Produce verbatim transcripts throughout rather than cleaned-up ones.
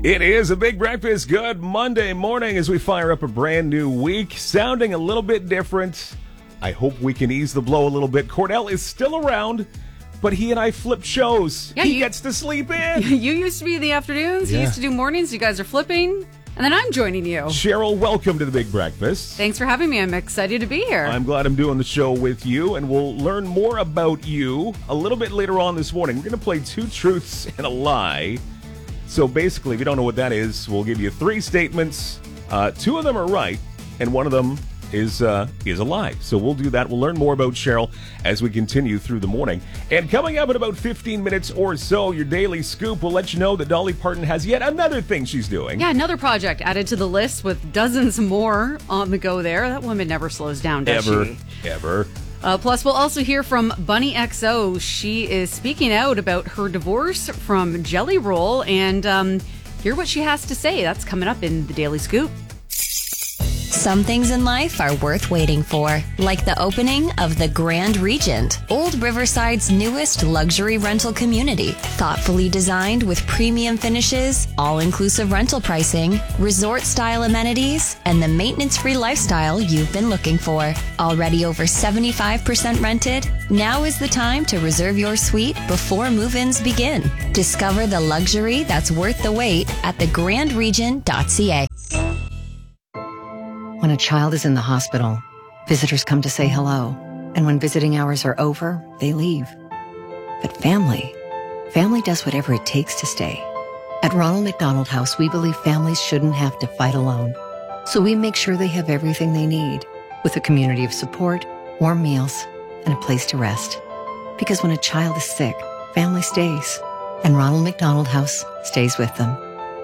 It is a big breakfast. Good Monday morning as we fire up a brand new week, sounding a little bit different. I hope we can ease the blow a little bit. Cordell is still around, but he and I flip shows. Yeah, he you, gets to sleep in. You used to be in the afternoons. Yeah. You used to do mornings. You guys are flipping. And then I'm joining you. Cheryl, welcome to the big breakfast. Thanks for having me. I'm excited to be here. I'm glad I'm doing the show with you, and we'll learn more about you a little bit later on this morning. We're going to play two truths and a lie. So basically, if you don't know what that is, we'll give you three statements. Uh, two of them are right, and one of them is uh, is a lie. So we'll do that. We'll learn more about Cheryl as we continue through the morning. And coming up in about fifteen minutes or so, your daily scoop will let you know that Dolly Parton has yet another thing she's doing. Yeah, another project added to the list with dozens more on the go there. That woman never slows down, does Ever, she? ever. Uh, plus, we'll also hear from Bunny X O. She is speaking out about her divorce from Jelly Roll and um, hear what she has to say. That's coming up in the Daily Scoop. Some things in life are worth waiting for, like the opening of the Grand Regent, Old Riverside's newest luxury rental community. Thoughtfully designed with premium finishes, all-inclusive rental pricing, resort-style amenities, and the maintenance-free lifestyle you've been looking for. Already over seventy-five percent rented, now is the time to reserve your suite before move-ins begin. Discover the luxury that's worth the wait at the grand regent dot c a. When a child is in the hospital, visitors come to say hello. And when visiting hours are over, they leave. But family, family does whatever it takes to stay. At Ronald McDonald House, we believe families shouldn't have to fight alone. So we make sure they have everything they need, with a community of support, warm meals, and a place to rest. Because when a child is sick, family stays. And Ronald McDonald House stays with them.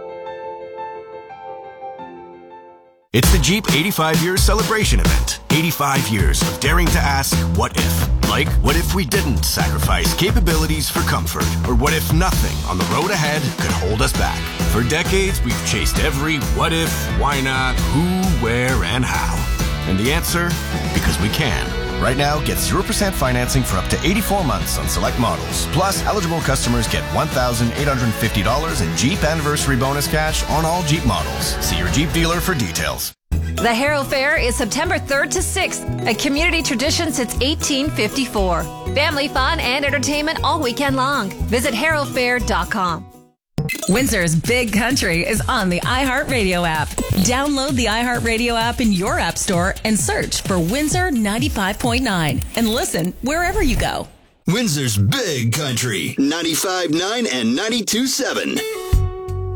It's the Jeep eighty-five years celebration event. eighty-five years of daring to ask, what if? Like, what if we didn't sacrifice capabilities for comfort? Or what if nothing on the road ahead could hold us back? For decades, we've chased every what if, why not, who, where, and how. And the answer? Because we can. Right now, get zero percent financing for up to eighty-four months on select models. Plus, eligible customers get one thousand eight hundred fifty dollars in Jeep Anniversary Bonus cash on all Jeep models. See your Jeep dealer for details. The Harrow Fair is September third to sixth, a community tradition since eighteen fifty-four. Family fun and entertainment all weekend long. Visit harrow fair dot com. Windsor's Big Country is on the iHeartRadio app. Download the iHeartRadio app in your app store and search for Windsor ninety-five point nine and listen wherever you go. Windsor's Big Country, ninety-five point nine and ninety-two point seven.